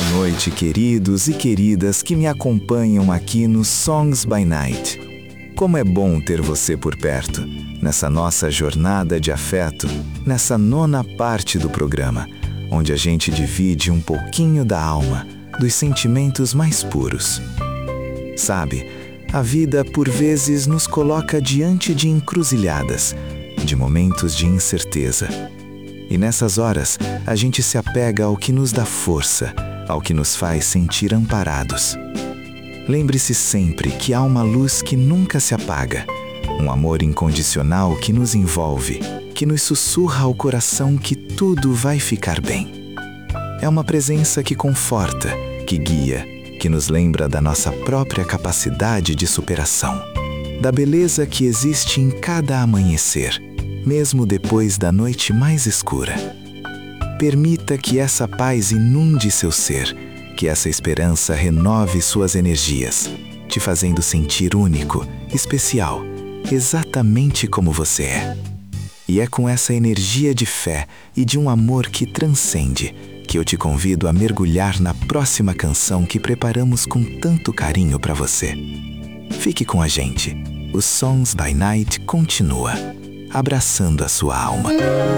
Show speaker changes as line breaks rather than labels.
noite, queridos e queridas que me acompanham aqui no Songs by Night. Como é bom ter você por perto, nessa nossa jornada de afeto, nessa nona parte do programa, onde a gente divide um pouquinho da alma, dos sentimentos mais puros. Sabe, a vida por vezes nos coloca diante de encruzilhadas, de momentos de incerteza. E nessas horas, a gente se apega ao que nos dá força, ao que nos faz sentir amparados. Lembre-se sempre que há uma luz que nunca se apaga, um amor incondicional que nos envolve, que nos sussurra ao coração que tudo vai ficar bem. É uma presença que conforta, que guia, que nos lembra da nossa própria capacidade de superação, da beleza que existe em cada amanhecer, mesmo depois da noite mais escura. Permita que essa paz inunde seu ser, que essa esperança renove suas energias, te fazendo sentir único, especial, exatamente como você é. E é com essa energia de fé e de um amor que transcende que eu te convido a mergulhar na próxima canção que preparamos com tanto carinho para você. Fique com a gente. O Songs by Night continua, abraçando a sua alma.